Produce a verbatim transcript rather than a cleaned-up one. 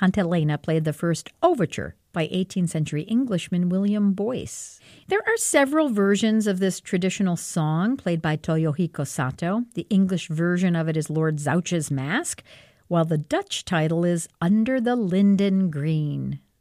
Cantilena played the first overture by eighteenth century Englishman William Boyce. There are several versions of this traditional song played by Toyohiko Sato. The English version of it is Lord Zouch's Mask, while the Dutch title is Under the Linden Green.